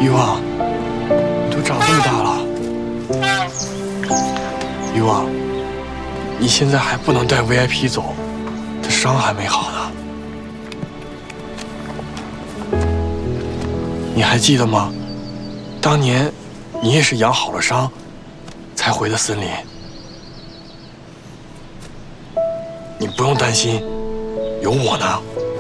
渔王，你都长这么大了，渔王，你现在还不能带 VIP 走，这伤还没好呢。你还记得吗？当年你也是养好了伤，才回的森林。你不用担心，有我呢。